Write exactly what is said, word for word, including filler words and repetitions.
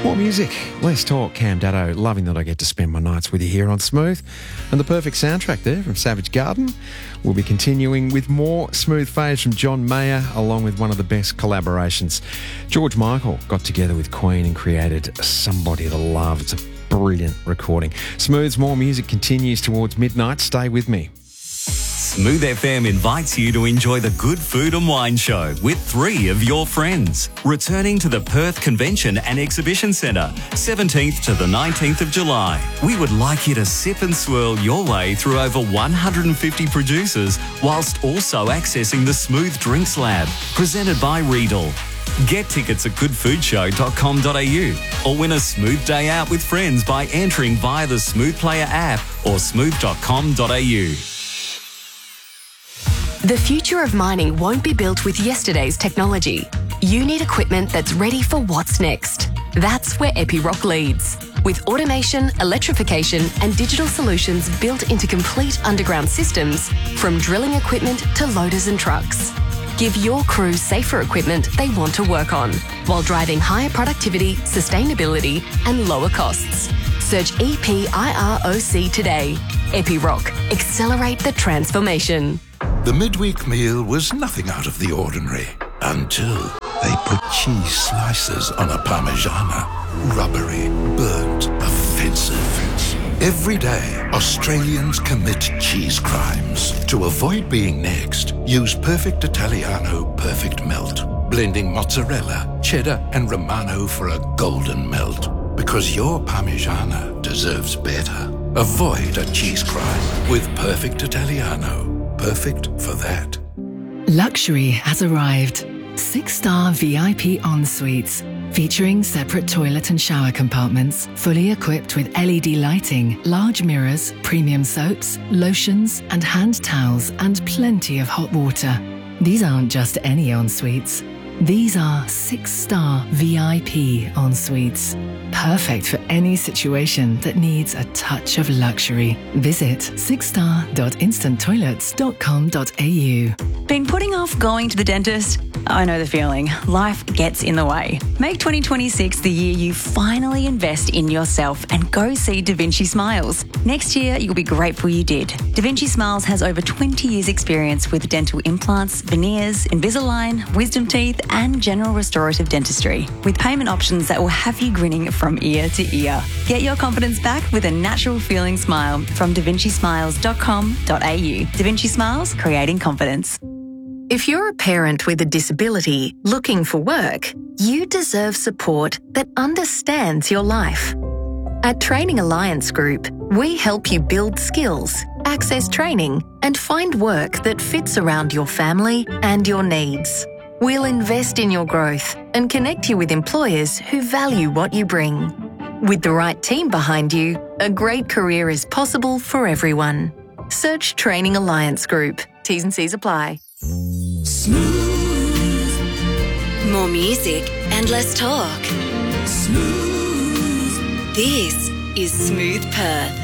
More music, less talk. Cam Daddo, loving that I get to spend my nights with you here on Smooth. And the perfect soundtrack there from Savage Garden. We'll be continuing with more Smooth faves from John Mayer, along with one of the best collaborations. George Michael got together with Queen and created Somebody to Love. It's a brilliant recording. Smooth's More Music continues towards midnight. Stay with me. Smooth F M invites you to enjoy the Good Food and Wine Show with three of your friends. Returning to the Perth Convention and Exhibition Centre, seventeenth to the nineteenth of July. We would like you to sip and swirl your way through over one hundred fifty producers whilst also accessing the Smooth Drinks Lab, presented by Riedel. Get tickets at good food show dot com dot a u or win a smooth day out with friends by entering via the Smooth Player app or smooth dot com dot a u. The future of mining won't be built with yesterday's technology. You need equipment that's ready for what's next. That's where Epiroc leads. With automation, electrification and digital solutions built into complete underground systems, from drilling equipment to loaders and trucks. Give your crew safer equipment they want to work on, while driving higher productivity, sustainability and lower costs. Search E P I R O C today. Epiroc. Accelerate the transformation. The midweek meal was nothing out of the ordinary until they put cheese slices on a Parmigiana. Rubbery, burnt, offensive. Every day, Australians commit cheese crimes. To avoid being next, use Perfect Italiano Perfect Melt, blending mozzarella, cheddar and Romano for a golden melt. Because your Parmigiana deserves better. Avoid a cheese crime with Perfect Italiano. Perfect for that. Luxury has arrived. Six-star V I P en-suites, featuring separate toilet and shower compartments, fully equipped with L E D lighting, large mirrors, premium soaps, lotions and hand towels, and plenty of hot water. These aren't just any en-suites. These are six-star V I P en-suites. Perfect for any situation that needs a touch of luxury. Visit six star dot instant toilets dot com dot a u. Been putting off going to the dentist? I know the feeling. Life gets in the way. Make twenty twenty-six the year you finally invest in yourself and go see Da Vinci Smiles. Next year, you'll be grateful you did. Da Vinci Smiles has over twenty years experience with dental implants, veneers, Invisalign, wisdom teeth and general restorative dentistry, with payment options that will have you grinning from ear to ear. Get your confidence back with a natural feeling smile from da vinci smiles dot com dot a u. Da Vinci Smiles, creating confidence. If you're a parent with a disability looking for work, you deserve support that understands your life. At Training Alliance Group, we help you build skills, access training, and find work that fits around your family and your needs. We'll invest in your growth and connect you with employers who value what you bring. With the right team behind you, a great career is possible for everyone. Search Training Alliance Group. T's and C's apply. Smooth. More music and less talk. Smooth. This is Smooth Perth.